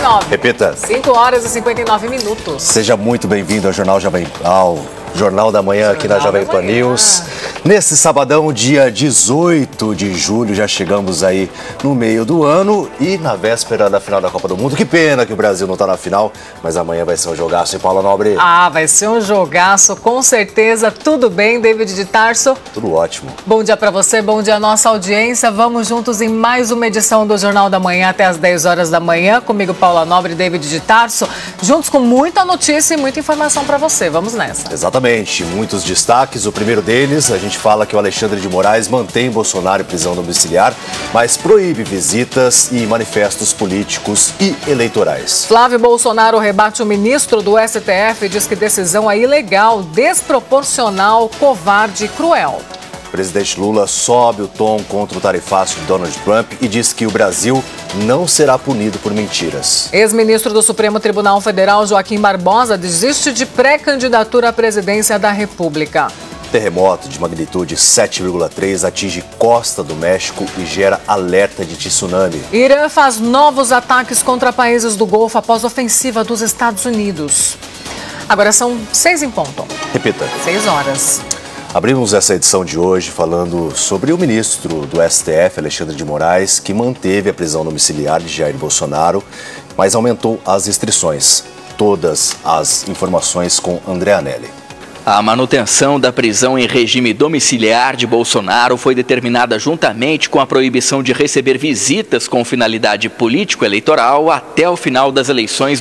5h59. Repita. 5h59. Seja muito bem-vindo ao Jornal da Manhã aqui na Jovem Pan News. Nesse sabadão, dia 18 de julho, já chegamos aí no meio do ano e na véspera da final da Copa do Mundo. Que pena que o Brasil não está na final, mas amanhã vai ser um jogaço, hein, Paula Nobre? Vai ser um jogaço, com certeza. Tudo bem, David de Tarso? Tudo ótimo. Bom dia para você, bom dia à nossa audiência. Vamos juntos em mais uma edição do Jornal da Manhã até às 10 horas da manhã. Comigo, Paula Nobre e David de Tarso. Juntos com muita notícia e muita informação para você. Vamos nessa. Exatamente. Muitos destaques. O primeiro deles, a gente fala que o Alexandre de Moraes mantém Bolsonaro em prisão domiciliar, mas proíbe visitas e manifestos políticos e eleitorais. Flávio Bolsonaro rebate o ministro do STF e diz que decisão é ilegal, desproporcional, covarde e cruel. O presidente Lula sobe o tom contra o tarifaço de Donald Trump e diz que o Brasil não será punido por mentiras. Ex-ministro do Supremo Tribunal Federal, Joaquim Barbosa, desiste de pré-candidatura à presidência da República. Terremoto de magnitude 7,3 atinge costa do México e gera alerta de tsunami. Irã faz novos ataques contra países do Golfo após ofensiva dos Estados Unidos. Agora são 6 em ponto. Repita. 6 horas. Abrimos essa edição de hoje falando sobre o ministro do STF, Alexandre de Moraes, que manteve a prisão domiciliar de Jair Bolsonaro, mas aumentou as restrições. Todas as informações com André Anelli. A manutenção da prisão em regime domiciliar de Bolsonaro foi determinada juntamente com a proibição de receber visitas com finalidade político-eleitoral até o final das eleições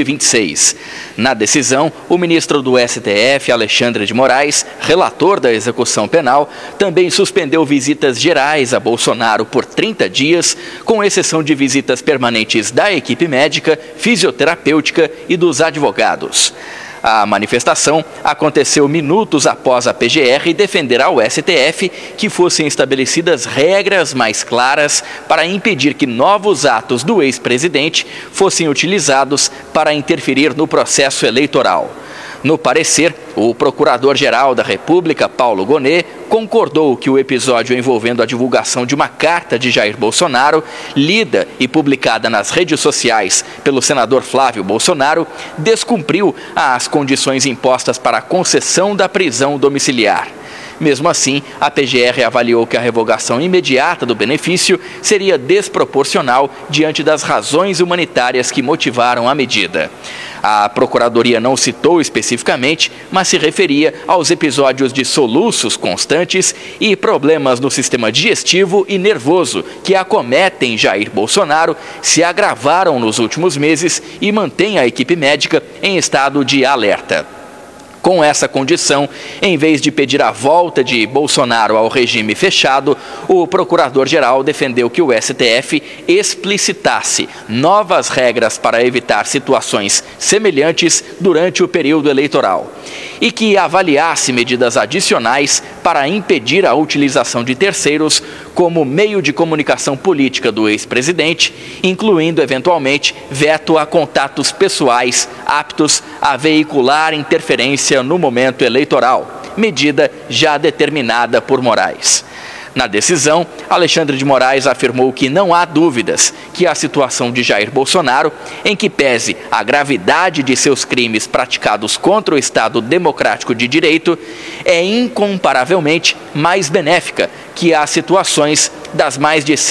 2026. Na decisão, o ministro do STF, Alexandre de Moraes, relator da execução penal, também suspendeu visitas gerais a Bolsonaro por 30 dias, com exceção de visitas permanentes da equipe médica, fisioterapêutica e dos advogados. A manifestação aconteceu minutos após a PGR defender ao STF que fossem estabelecidas regras mais claras para impedir que novos atos do ex-presidente fossem utilizados para interferir no processo eleitoral. No parecer, o Procurador-Geral da República, Paulo Gonet, concordou que o episódio envolvendo a divulgação de uma carta de Jair Bolsonaro, lida e publicada nas redes sociais pelo senador Flávio Bolsonaro, descumpriu as condições impostas para a concessão da prisão domiciliar. Mesmo assim, a PGR avaliou que a revogação imediata do benefício seria desproporcional diante das razões humanitárias que motivaram a medida. A Procuradoria não citou especificamente, mas se referia aos episódios de soluços constantes e problemas no sistema digestivo e nervoso que acometem Jair Bolsonaro, se agravaram nos últimos meses e mantém a equipe médica em estado de alerta. Com essa condição, em vez de pedir a volta de Bolsonaro ao regime fechado, o Procurador-Geral defendeu que o STF explicitasse novas regras para evitar situações semelhantes durante o período eleitoral e que avaliasse medidas adicionais para impedir a utilização de terceiros como meio de comunicação política do ex-presidente, incluindo, eventualmente, veto a contatos pessoais aptos a veicular interferência no momento eleitoral, medida já determinada por Moraes. Na decisão, Alexandre de Moraes afirmou que não há dúvidas que a situação de Jair Bolsonaro, em que pese a gravidade de seus crimes praticados contra o Estado Democrático de Direito, é incomparavelmente mais benéfica que as situações das mais de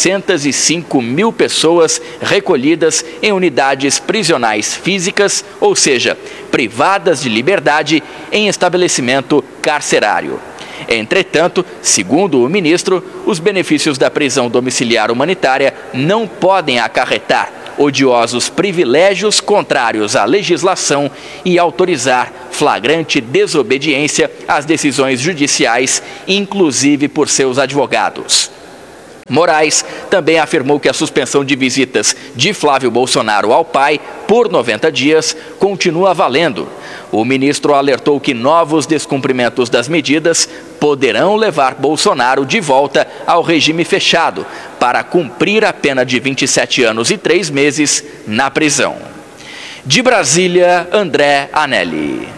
705 mil pessoas recolhidas em unidades prisionais físicas, ou seja, privadas de liberdade em estabelecimento carcerário. Entretanto, segundo o ministro, os benefícios da prisão domiciliar humanitária não podem acarretar odiosos privilégios contrários à legislação e autorizar flagrante desobediência às decisões judiciais, inclusive por seus advogados. Moraes também afirmou que a suspensão de visitas de Flávio Bolsonaro ao pai por 90 dias continua valendo. O ministro alertou que novos descumprimentos das medidas poderão levar Bolsonaro de volta ao regime fechado para cumprir a pena de 27 anos e 3 meses na prisão. De Brasília, André Anelli.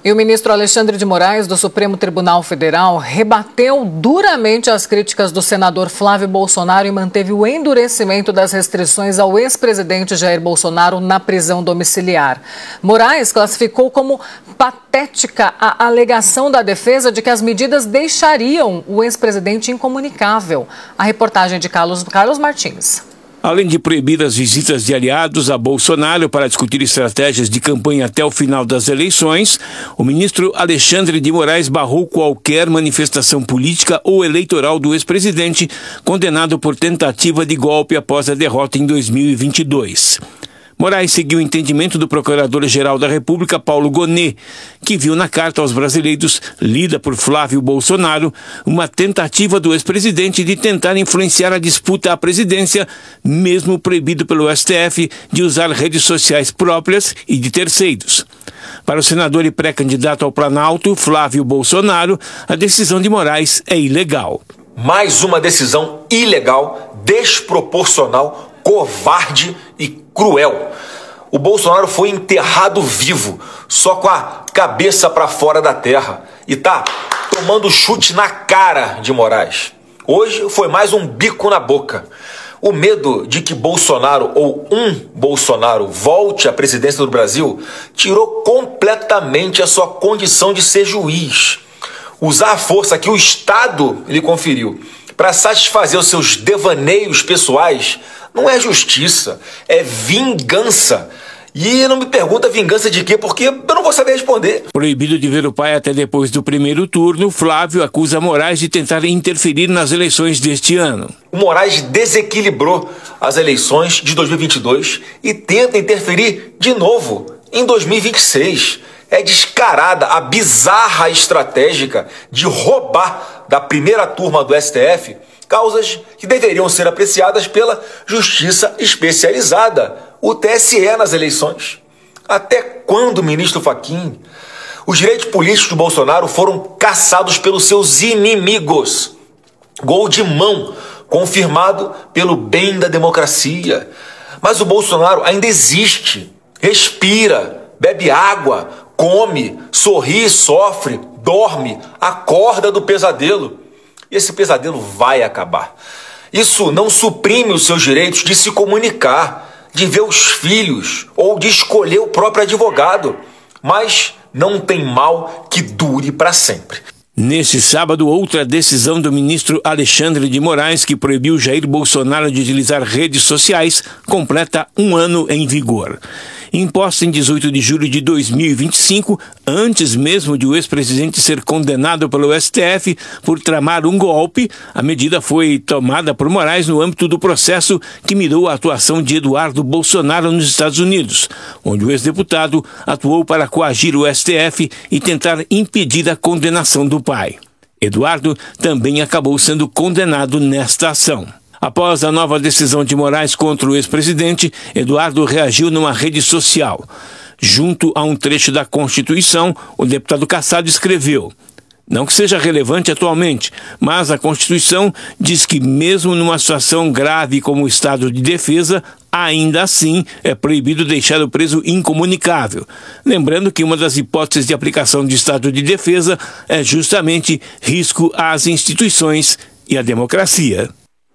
E o ministro Alexandre de Moraes, do Supremo Tribunal Federal, rebateu duramente as críticas do senador Flávio Bolsonaro e manteve o endurecimento das restrições ao ex-presidente Jair Bolsonaro na prisão domiciliar. Moraes classificou como patética a alegação da defesa de que as medidas deixariam o ex-presidente incomunicável. A reportagem de Carlos Martins. Além de proibir as visitas de aliados a Bolsonaro para discutir estratégias de campanha até o final das eleições, o ministro Alexandre de Moraes barrou qualquer manifestação política ou eleitoral do ex-presidente, condenado por tentativa de golpe após a derrota em 2022. Moraes seguiu o entendimento do Procurador-Geral da República, Paulo Gonet, que viu na carta aos brasileiros, lida por Flávio Bolsonaro, uma tentativa do ex-presidente de tentar influenciar a disputa à presidência, mesmo proibido pelo STF de usar redes sociais próprias e de terceiros. Para o senador e pré-candidato ao Planalto, Flávio Bolsonaro, a decisão de Moraes é ilegal. Mais uma decisão ilegal, desproporcional, covarde e cruel. O Bolsonaro foi enterrado vivo, só com a cabeça para fora da terra, e tá tomando chute na cara de Moraes. Hoje foi mais um bico na boca. O medo de que Bolsonaro ou um Bolsonaro volte à presidência do Brasil tirou completamente a sua condição de ser juiz. Usar a força que o Estado lhe conferiu para satisfazer os seus devaneios pessoais não é justiça, é vingança. E não me pergunta vingança de quê, porque eu não vou saber responder. Proibido de ver o pai até depois do primeiro turno, Flávio acusa Moraes de tentar interferir nas eleições deste ano. O Moraes desequilibrou as eleições de 2022 e tenta interferir de novo em 2026. É descarada a bizarra estratégia de roubar da primeira turma do STF causas que deveriam ser apreciadas pela Justiça Especializada, o TSE, nas eleições. Até quando, ministro Fachin? Os direitos políticos do Bolsonaro foram caçados pelos seus inimigos. Gol de mão, confirmado pelo bem da democracia. Mas o Bolsonaro ainda existe, respira, bebe água, come, sorri, sofre, dorme, acorda do pesadelo. Esse pesadelo vai acabar. Isso não suprime os seus direitos de se comunicar, de ver os filhos ou de escolher o próprio advogado. Mas não tem mal que dure para sempre. Neste sábado, outra decisão do ministro Alexandre de Moraes, que proibiu Jair Bolsonaro de utilizar redes sociais, completa um ano em vigor. Imposta em 18 de julho de 2025, antes mesmo de o ex-presidente ser condenado pelo STF por tramar um golpe, a medida foi tomada por Moraes no âmbito do processo que mirou a atuação de Eduardo Bolsonaro nos Estados Unidos, onde o ex-deputado atuou para coagir o STF e tentar impedir a condenação do pai. Eduardo também acabou sendo condenado nesta ação. Após a nova decisão de Moraes contra o ex-presidente, Eduardo reagiu numa rede social. Junto a um trecho da Constituição, o deputado Kassab escreveu: não que seja relevante atualmente, mas a Constituição diz que mesmo numa situação grave como o estado de defesa, ainda assim é proibido deixar o preso incomunicável. Lembrando que uma das hipóteses de aplicação de estado de defesa é justamente risco às instituições e à democracia.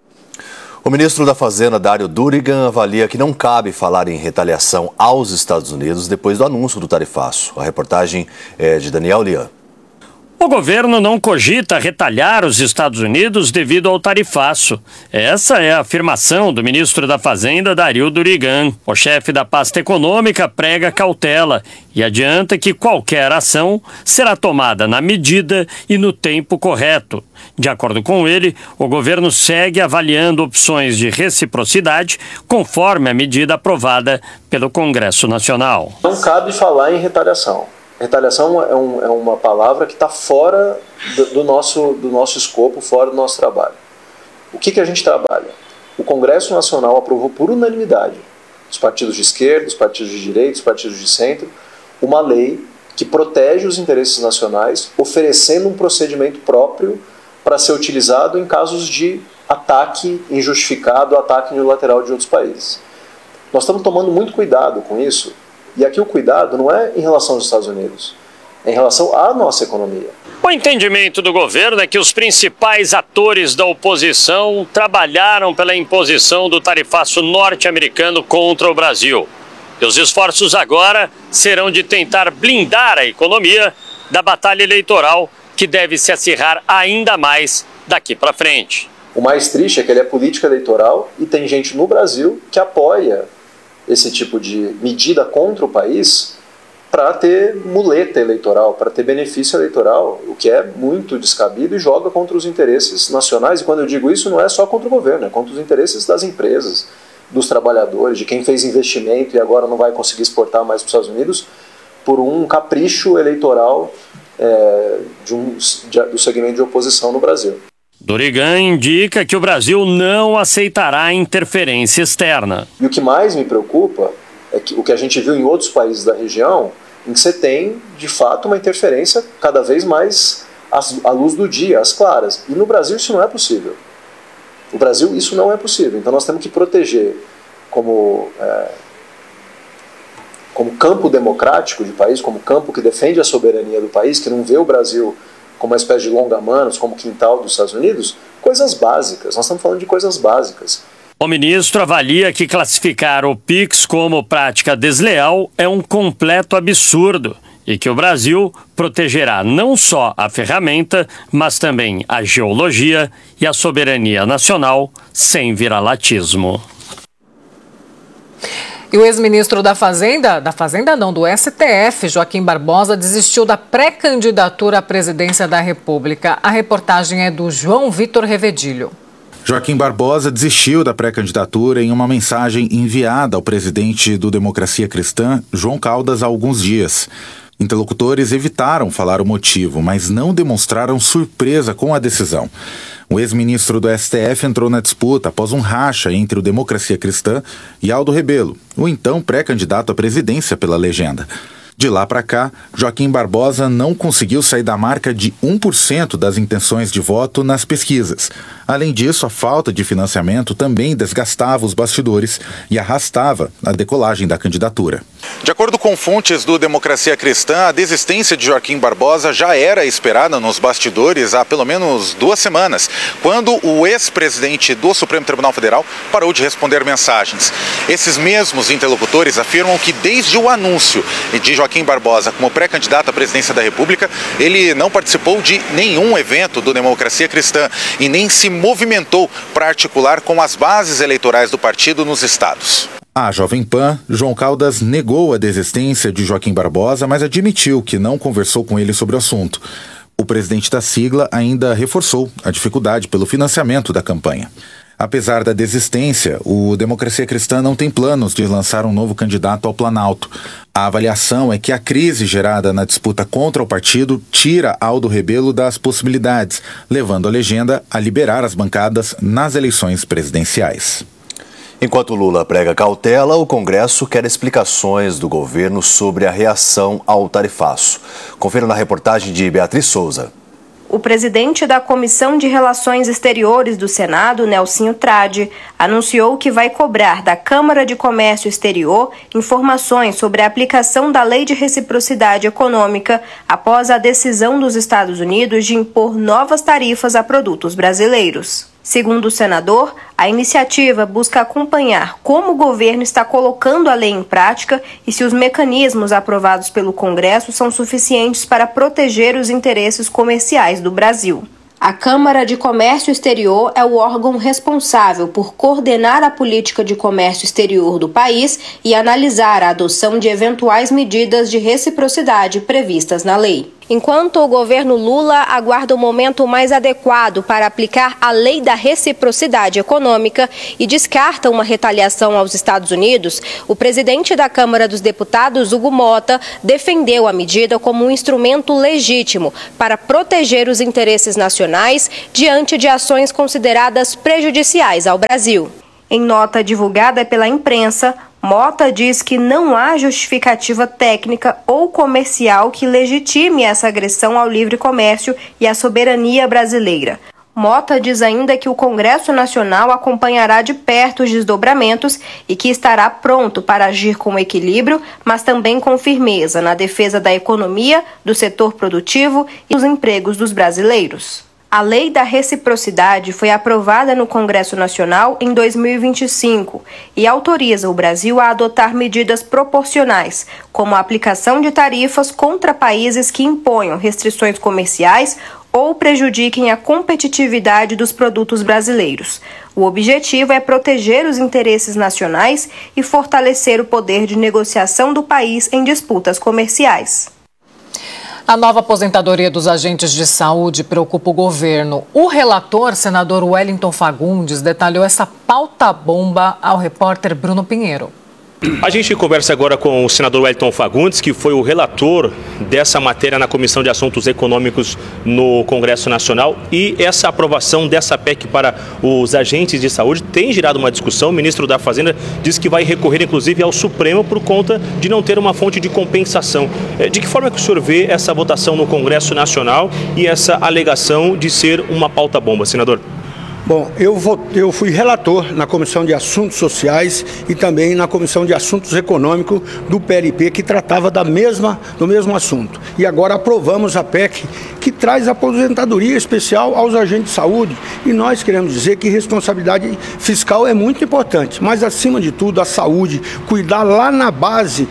O ministro da Fazenda, Dário Durigan, avalia que não cabe falar em retaliação aos Estados Unidos depois do anúncio do tarifaço. A reportagem é de Daniel Lian. O governo não cogita retalhar os Estados Unidos devido ao tarifaço. Essa é a afirmação do ministro da Fazenda, Dário Durigan. O chefe da pasta econômica prega cautela e adianta que qualquer ação será tomada na medida e no tempo correto. De acordo com ele, o governo segue avaliando opções de reciprocidade conforme a medida aprovada pelo Congresso Nacional. Não cabe falar em retaliação. Retaliação é uma palavra que está fora do nosso escopo, fora do nosso trabalho. O que a gente trabalha? O Congresso Nacional aprovou por unanimidade, os partidos de esquerda, os partidos de direita, os partidos de centro, uma lei que protege os interesses nacionais, oferecendo um procedimento próprio para ser utilizado em casos de ataque injustificado, ataque unilateral de outros países. Nós estamos tomando muito cuidado com isso. E aqui o cuidado não é em relação aos Estados Unidos, em relação à nossa economia. O entendimento do governo é que os principais atores da oposição trabalharam pela imposição do tarifaço norte-americano contra o Brasil. E os esforços agora serão de tentar blindar a economia da batalha eleitoral, que deve se acirrar ainda mais daqui para frente. O mais triste é que ele é política eleitoral e tem gente no Brasil que apoia esse tipo de medida contra o país para ter muleta eleitoral, para ter benefício eleitoral, o que é muito descabido e joga contra os interesses nacionais. E quando eu digo isso, não é só contra o governo, é contra os interesses das empresas, dos trabalhadores, de quem fez investimento e agora não vai conseguir exportar mais para os Estados Unidos por um capricho eleitoral do segmento de oposição no Brasil. Dorigan indica que o Brasil não aceitará interferência externa. E o que mais me preocupa é que o que a gente viu em outros países da região, em que você tem, de fato, uma interferência cada vez mais à luz do dia, às claras. E no Brasil isso não é possível. No Brasil isso não é possível. Então nós temos que proteger como campo democrático de país, como campo que defende a soberania do país, que não vê o Brasil como uma espécie de longa-manos, como quintal dos Estados Unidos, coisas básicas. Nós estamos falando de coisas básicas. O ministro avalia que classificar o PIX como prática desleal é um completo absurdo e que o Brasil protegerá não só a ferramenta, mas também a geologia e a soberania nacional sem viralatismo. E o ex-ministro do STF, Joaquim Barbosa, desistiu da pré-candidatura à presidência da República. A reportagem é do João Vitor Revedilho. Joaquim Barbosa desistiu da pré-candidatura em uma mensagem enviada ao presidente do Democracia Cristã, João Caldas, há alguns dias. Interlocutores evitaram falar o motivo, mas não demonstraram surpresa com a decisão. O ex-ministro do STF entrou na disputa após um racha entre o Democracia Cristã e Aldo Rebelo, o então pré-candidato à presidência pela legenda. De lá para cá, Joaquim Barbosa não conseguiu sair da marca de 1% das intenções de voto nas pesquisas. Além disso, a falta de financiamento também desgastava os bastidores e arrastava a decolagem da candidatura. De acordo com fontes do Democracia Cristã, a desistência de Joaquim Barbosa já era esperada nos bastidores há pelo menos 2 semanas, quando o ex-presidente do Supremo Tribunal Federal parou de responder mensagens. Esses mesmos interlocutores afirmam que desde o anúncio de Joaquim Barbosa como pré-candidato à presidência da República, ele não participou de nenhum evento do Democracia Cristã e nem se movimentou para articular com as bases eleitorais do partido nos estados. A Jovem Pan, João Caldas negou a desistência de Joaquim Barbosa, mas admitiu que não conversou com ele sobre o assunto. O presidente da sigla ainda reforçou a dificuldade pelo financiamento da campanha. Apesar da desistência, o Democracia Cristã não tem planos de lançar um novo candidato ao Planalto. A avaliação é que a crise gerada na disputa contra o partido tira Aldo Rebelo das possibilidades, levando a legenda a liberar as bancadas nas eleições presidenciais. Enquanto Lula prega cautela, o Congresso quer explicações do governo sobre a reação ao tarifaço. Confira na reportagem de Beatriz Souza. O presidente da Comissão de Relações Exteriores do Senado, Nelsinho Trade, anunciou que vai cobrar da Câmara de Comércio Exterior informações sobre a aplicação da Lei de Reciprocidade Econômica após a decisão dos Estados Unidos de impor novas tarifas a produtos brasileiros. Segundo o senador, a iniciativa busca acompanhar como o governo está colocando a lei em prática e se os mecanismos aprovados pelo Congresso são suficientes para proteger os interesses comerciais do Brasil. A Câmara de Comércio Exterior é o órgão responsável por coordenar a política de comércio exterior do país e analisar a adoção de eventuais medidas de reciprocidade previstas na lei. Enquanto o governo Lula aguarda o momento mais adequado para aplicar a lei da reciprocidade econômica e descarta uma retaliação aos Estados Unidos, o presidente da Câmara dos Deputados, Hugo Mota, defendeu a medida como um instrumento legítimo para proteger os interesses nacionais diante de ações consideradas prejudiciais ao Brasil. Em nota divulgada pela imprensa, Mota diz que não há justificativa técnica ou comercial que legitime essa agressão ao livre comércio e à soberania brasileira. Mota diz ainda que o Congresso Nacional acompanhará de perto os desdobramentos e que estará pronto para agir com equilíbrio, mas também com firmeza na defesa da economia, do setor produtivo e dos empregos dos brasileiros. A Lei da Reciprocidade foi aprovada no Congresso Nacional em 2025 e autoriza o Brasil a adotar medidas proporcionais, como a aplicação de tarifas contra países que imponham restrições comerciais ou prejudiquem a competitividade dos produtos brasileiros. O objetivo é proteger os interesses nacionais e fortalecer o poder de negociação do país em disputas comerciais. A nova aposentadoria dos agentes de saúde preocupa o governo. O relator, senador Wellington Fagundes, detalhou essa pauta-bomba ao repórter Bruno Pinheiro. A gente conversa agora com o senador Wellington Fagundes, que foi o relator dessa matéria na Comissão de Assuntos Econômicos no Congresso Nacional. E essa aprovação dessa PEC para os agentes de saúde tem gerado uma discussão. O ministro da Fazenda disse que vai recorrer, inclusive, ao Supremo por conta de não ter uma fonte de compensação. De que forma que o senhor vê essa votação no Congresso Nacional e essa alegação de ser uma pauta-bomba, senador? Bom, eu fui relator na Comissão de Assuntos Sociais e também na Comissão de Assuntos Econômicos do PLP, que tratava do mesmo assunto. E agora aprovamos a PEC, que traz aposentadoria especial aos agentes de saúde. E nós queremos dizer que responsabilidade fiscal é muito importante, mas acima de tudo a saúde, cuidar lá na base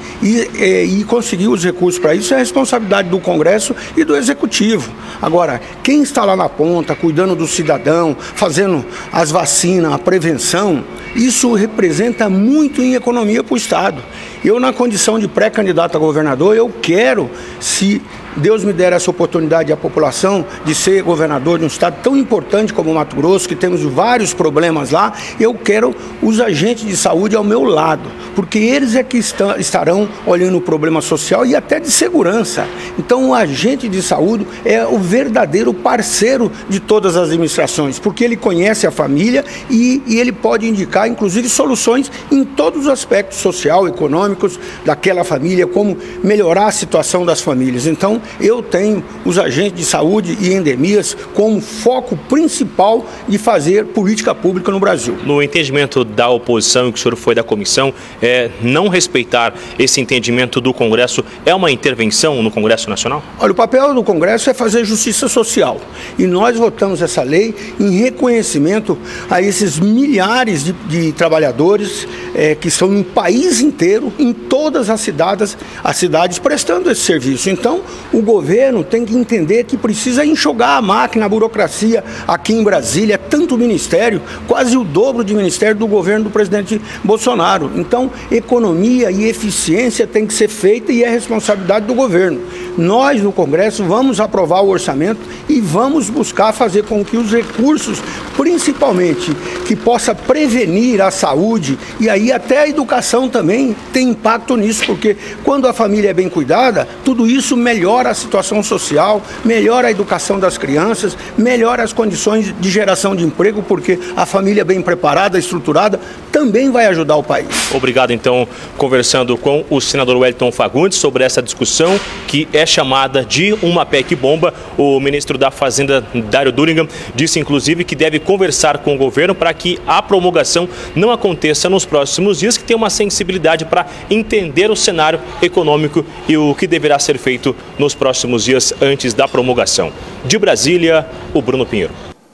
e conseguir os recursos para isso é a responsabilidade do Congresso e do Executivo. Agora, quem está lá na ponta, cuidando do cidadão, fazendo as vacinas, a prevenção, isso representa muito em economia para o Estado. Eu, na condição de pré-candidato a governador, eu quero, se Deus me der essa oportunidade à população de ser governador de um estado tão importante como o Mato Grosso, que temos vários problemas lá, eu quero os agentes de saúde ao meu lado, porque eles é que estarão olhando o problema social e até de segurança. Então o agente de saúde é o verdadeiro parceiro de todas as administrações, porque ele conhece a família e ele pode indicar, inclusive, soluções em todos os aspectos social, econômicos daquela família, como melhorar a situação das famílias. Então, eu tenho os agentes de saúde e endemias como foco principal de fazer política pública no Brasil. No entendimento da oposição, que o senhor foi da comissão, não respeitar esse entendimento do Congresso é uma intervenção no Congresso Nacional? Olha, o papel do Congresso é fazer justiça social. E nós votamos essa lei em reconhecimento a esses milhares de trabalhadores que estão no país inteiro, em todas as cidades prestando esse serviço. Então, o governo tem que entender que precisa enxugar a máquina, a burocracia aqui em Brasília. É tanto ministério, quase o dobro de ministério do governo do presidente Bolsonaro. Então, economia e eficiência tem que ser feita e é responsabilidade do governo. Nós, no Congresso, vamos aprovar o orçamento e vamos buscar fazer com que os recursos, principalmente, que possa prevenir a saúde e aí até a educação também tem impacto nisso, porque quando a família é bem cuidada, tudo isso melhora a situação social, melhora a educação das crianças, melhora as condições de geração de emprego, porque a família bem preparada, estruturada, também vai ajudar o país. Obrigado, então, conversando com o senador Wellington Fagundes sobre essa discussão que é chamada de uma PEC bomba. O ministro da Fazenda, Dário Durigan, disse, inclusive, que deve conversar com o governo para que a promulgação não aconteça nos próximos dias, que tem uma sensibilidade para entender o cenário econômico e o que deverá ser feito nos próximos dias antes da promulgação. De Brasília, o Bruno Pinheiro.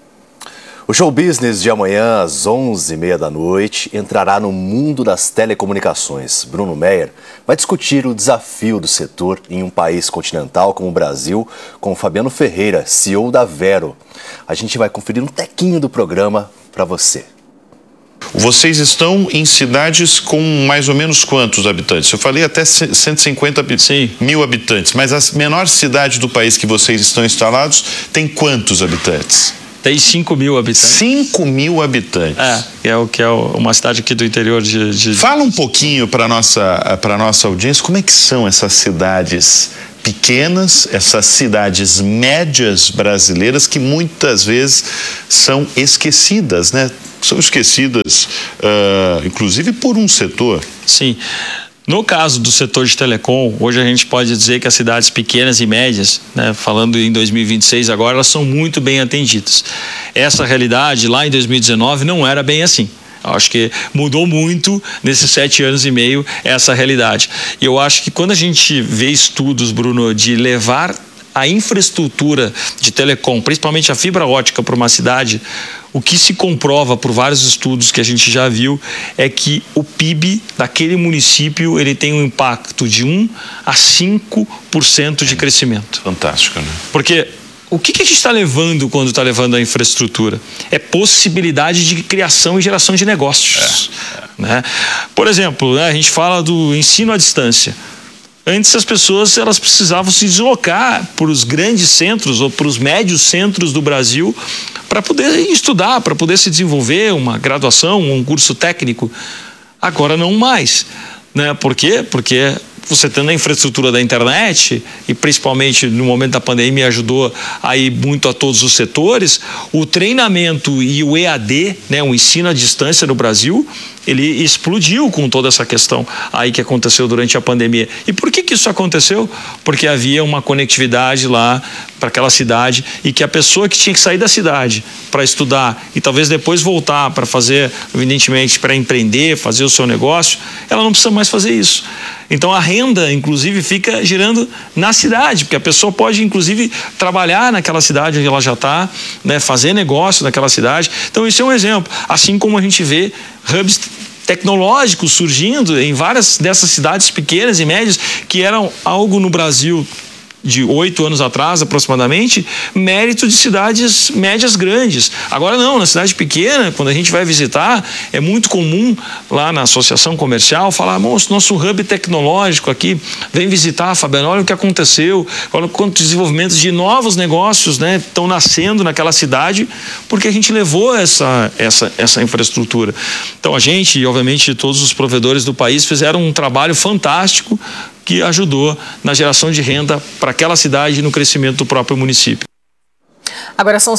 O Show Business de amanhã, às 11h30 da noite, entrará no mundo das telecomunicações. Bruno Meyer vai discutir o desafio do setor em um país continental como o Brasil, com Fabiano Ferreira, CEO da Vero. A gente vai conferir um tequinho do programa para você. Vocês estão em cidades com mais ou menos quantos habitantes? Eu falei até 150 mil habitantes, mas a menor cidade do país que vocês estão instalados tem quantos habitantes? Tem 5 mil habitantes. 5 mil habitantes. É o que é uma cidade aqui do interior de... Fala um pouquinho para nossa audiência, como é que são essas cidades pequenas, essas cidades médias brasileiras que muitas vezes são esquecidas, né? São esquecidas, inclusive por um setor. Sim. No caso do setor de telecom, hoje a gente pode dizer que as cidades pequenas e médias, né, falando em 2026 agora, elas são muito bem atendidas. Essa realidade lá em 2019 não era bem assim. Eu acho que mudou muito nesses 7 anos e meio essa realidade. E eu acho que quando a gente vê estudos, Bruno, de levar a infraestrutura de telecom, principalmente a fibra ótica para uma cidade, o que se comprova por vários estudos que a gente já viu é que o PIB daquele município ele tem um impacto de 1 a 5% de crescimento. Fantástico, né? Porque o que a gente está levando quando está levando a infraestrutura? É possibilidade de criação e geração de negócios. Né? Por exemplo, né, a gente fala do ensino à distância. Antes as pessoas elas precisavam se deslocar para os grandes centros ou para os médios centros do Brasil para poder estudar, para poder se desenvolver uma graduação, um curso técnico. Agora não mais. Né? Por quê? Porque você tendo a infraestrutura da internet, e principalmente no momento da pandemia ajudou aí muito a todos os setores, o treinamento e o EAD, né, o ensino à distância no Brasil, ele explodiu com toda essa questão aí que aconteceu durante a pandemia. E por que isso aconteceu? Porque havia uma conectividade lá para aquela cidade e que a pessoa que tinha que sair da cidade para estudar e talvez depois voltar para fazer, evidentemente, para empreender, fazer o seu negócio, ela não precisa mais fazer isso. Então a renda, inclusive, fica girando na cidade, porque a pessoa pode, inclusive, trabalhar naquela cidade onde ela já está, né, fazer negócio naquela cidade. Então isso é um exemplo. Assim como a gente vê hubs tecnológicos surgindo em várias dessas cidades pequenas e médias que eram algo no Brasil de 8 anos atrás, aproximadamente, mérito de cidades médias grandes. Agora não, na cidade pequena, quando a gente vai visitar, é muito comum lá na associação comercial falar, moço, nosso hub tecnológico aqui, vem visitar, Fabiano, olha o que aconteceu, olha quantos desenvolvimentos de novos negócios, né, estão nascendo naquela cidade, porque a gente levou essa infraestrutura. Então a gente, e obviamente todos os provedores do país, fizeram um trabalho fantástico que ajudou na geração de renda para aquela cidade e no crescimento do próprio município. Agora são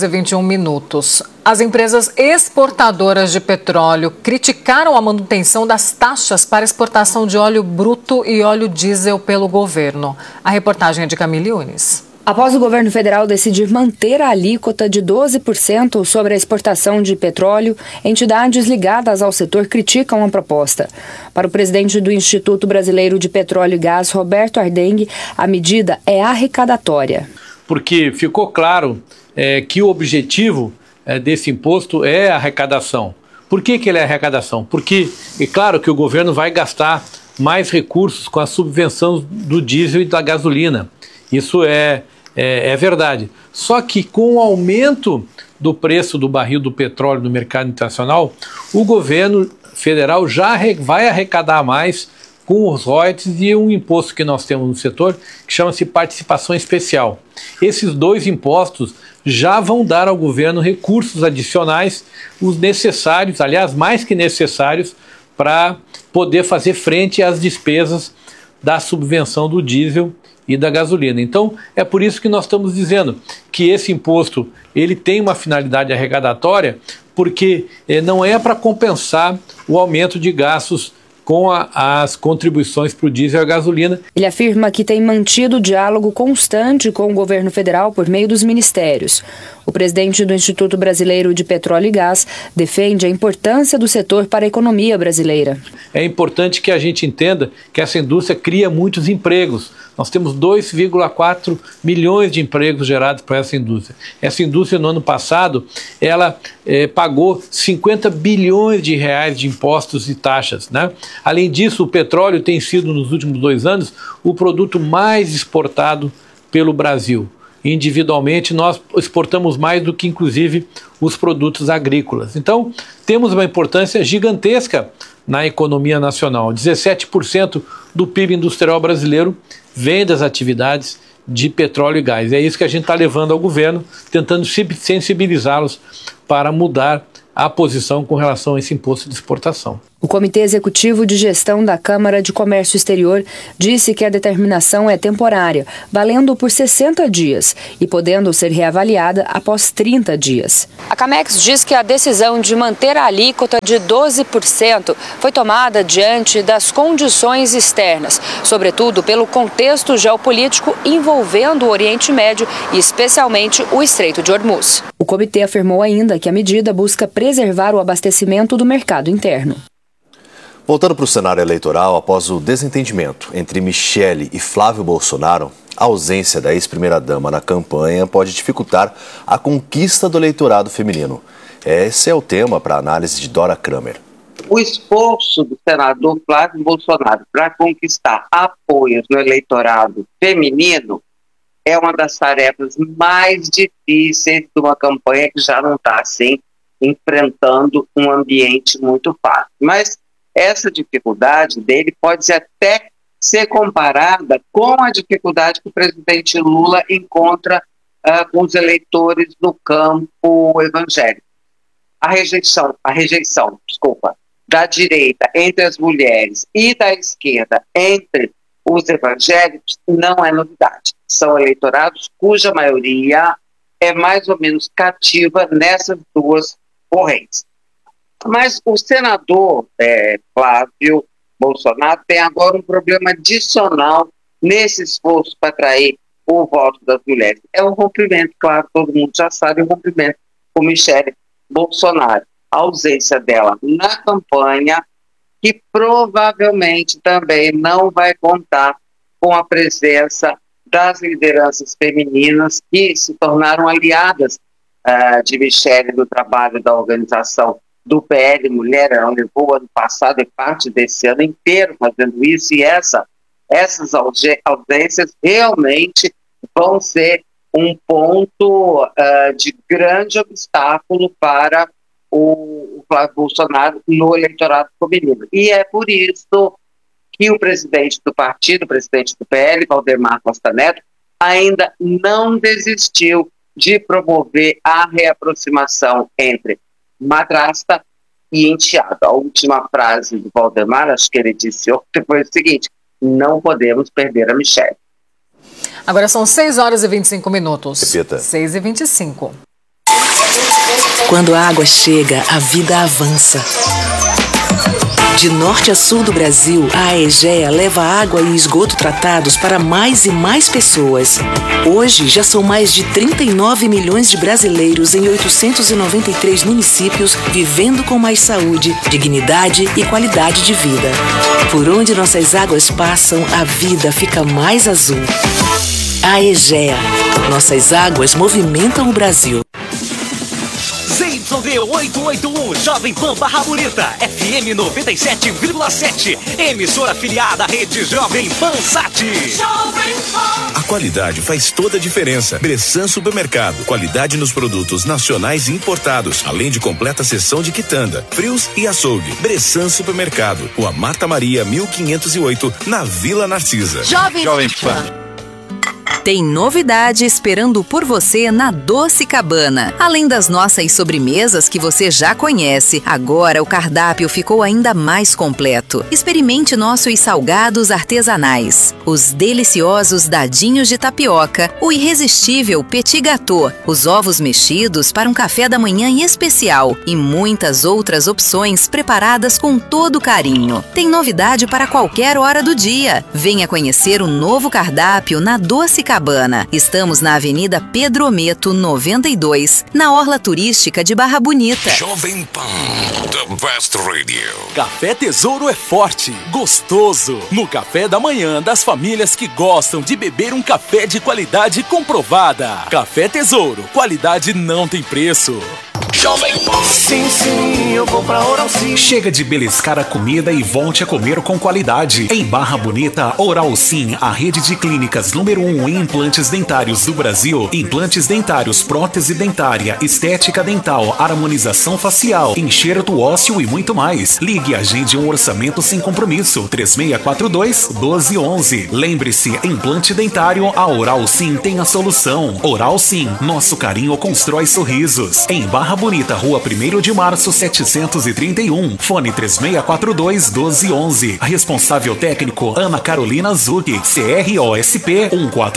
6h21. As empresas exportadoras de petróleo criticaram a manutenção das taxas para exportação de óleo bruto e óleo diesel pelo governo. A reportagem é de Camille Yunes. Após o governo federal decidir manter a alíquota de 12% sobre a exportação de petróleo, entidades ligadas ao setor criticam a proposta. Para o presidente do Instituto Brasileiro de Petróleo e Gás, Roberto Ardengue, a medida é arrecadatória. Porque ficou claro que o objetivo desse imposto é a arrecadação. Por que ele é arrecadação? Porque é claro que o governo vai gastar mais recursos com a subvenção do diesel e da gasolina. Isso é verdade. Só que com o aumento do preço do barril do petróleo no mercado internacional, o governo federal já vai arrecadar mais com os royalties e um imposto que nós temos no setor que chama-se participação especial. Esses dois impostos já vão dar ao governo recursos adicionais, os necessários, aliás, mais que necessários, para poder fazer frente às despesas da subvenção do diesel e da gasolina. Então, é por isso que nós estamos dizendo que esse imposto ele tem uma finalidade arrecadatória, porque não é para compensar o aumento de gastos com as contribuições para o diesel e a gasolina. Ele afirma que tem mantido diálogo constante com o governo federal por meio dos ministérios. O presidente do Instituto Brasileiro de Petróleo e Gás defende a importância do setor para a economia brasileira. É importante que a gente entenda que essa indústria cria muitos empregos. Nós temos 2,4 milhões de empregos gerados por essa indústria. Essa indústria, no ano passado, ela pagou 50 bilhões de reais de impostos e taxas, né? Além disso, o petróleo tem sido, nos últimos 2 anos, o produto mais exportado pelo Brasil. Individualmente, nós exportamos mais do que, inclusive, os produtos agrícolas. Então, temos uma importância gigantesca na economia nacional. 17% do PIB industrial brasileiro vem das atividades de petróleo e gás. É isso que a gente está levando ao governo, tentando sensibilizá-los para mudar a posição com relação a esse imposto de exportação. O Comitê Executivo de Gestão da Câmara de Comércio Exterior disse que a determinação é temporária, valendo por 60 dias e podendo ser reavaliada após 30 dias. A Camex diz que a decisão de manter a alíquota de 12% foi tomada diante das condições externas, sobretudo pelo contexto geopolítico envolvendo o Oriente Médio e especialmente o Estreito de Hormuz. O comitê afirmou ainda que a medida busca preservar o abastecimento do mercado interno. Voltando para o cenário eleitoral, após o desentendimento entre Michele e Flávio Bolsonaro, a ausência da ex-primeira-dama na campanha pode dificultar a conquista do eleitorado feminino. Esse é o tema para a análise de Dora Kramer. O esforço do senador Flávio Bolsonaro para conquistar apoios no eleitorado feminino é uma das tarefas mais difíceis de uma campanha que já não está, assim, enfrentando um ambiente muito fácil. Mas essa dificuldade dele pode até ser comparada com a dificuldade que o presidente Lula encontra com os eleitores no campo evangélico. A rejeição, da direita entre as mulheres e da esquerda entre os evangélicos não é novidade. São eleitorados cuja maioria é mais ou menos cativa nessas duas correntes. Mas o senador Flávio Bolsonaro tem agora um problema adicional nesse esforço para atrair o voto das mulheres. É um rompimento, claro, todo mundo já sabe, o rompimento com Michele Bolsonaro. A ausência dela na campanha, que provavelmente também não vai contar com a presença das lideranças femininas que se tornaram aliadas de Michele no trabalho da organização do PL Mulher. Ela levou ano passado e parte desse ano inteiro fazendo isso, e essas ausências realmente vão ser um ponto de grande obstáculo para o Flávio Bolsonaro no eleitorado feminino. E é por isso que o presidente do partido, o presidente do PL, Valdemar Costa Neto, ainda não desistiu de promover a reaproximação entre madrasta e enteado. A última frase do Valdemar, acho que ele disse ontem, foi o seguinte: não podemos perder a Michele. Agora são 6 horas e 25 minutos. Repita. 6h25. Quando a água chega, a vida avança. De norte a sul do Brasil, a Aegea leva água e esgoto tratados para mais e mais pessoas. Hoje, já são mais de 39 milhões de brasileiros em 893 municípios vivendo com mais saúde, dignidade e qualidade de vida. Por onde nossas águas passam, a vida fica mais azul. Aegea. Nossas águas movimentam o Brasil. ZYD 881, Jovem Pan Barra Bonita, FM 97,7, emissora afiliada à rede Jovem Pan Sat. A qualidade faz toda a diferença. Bressan Supermercado, qualidade nos produtos nacionais e importados, além de completa seção de quitanda, frios e açougue. Bressan Supermercado, Rua Marta Maria, 1508, na Vila Narcisa. Jovem Pan. Tem novidade esperando por você na Doce Cabana. Além das nossas sobremesas que você já conhece, agora o cardápio ficou ainda mais completo. Experimente nossos salgados artesanais, os deliciosos dadinhos de tapioca, o irresistível petit gâteau, os ovos mexidos para um café da manhã especial e muitas outras opções preparadas com todo carinho. Tem novidade para qualquer hora do dia. Venha conhecer o novo cardápio na Doce Cabana. Estamos na Avenida Pedro Ometo, 92, na Orla Turística de Barra Bonita. Jovem Pan, the best radio. Café Tesouro é forte, gostoso. No café da manhã das famílias que gostam de beber um café de qualidade comprovada. Café Tesouro, qualidade não tem preço. Jovem Pan. Sim, eu vou pra Oral Sim. Chega de beliscar a comida e volte a comer com qualidade. Em Barra Bonita, Oral Sim, a rede de clínicas número 1 em implantes dentários do Brasil. Implantes dentários, prótese dentária, estética dental, harmonização facial, enxerto ósseo e muito mais. Ligue e agende um orçamento sem compromisso. 3642-1211. Lembre-se, implante dentário, a Oral Sim tem a solução. Oral Sim, nosso carinho constrói sorrisos. Em Barra Bonita, Bonita, Rua 1º de Março, 731. Fone 3642-1211. Responsável técnico Ana Carolina Zucchi, CROSP 143.